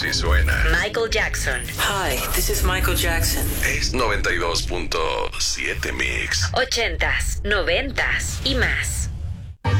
así suena. Michael Jackson. Hi, this is Michael Jackson. Es 92.7 Mix. 80s, 90s y más.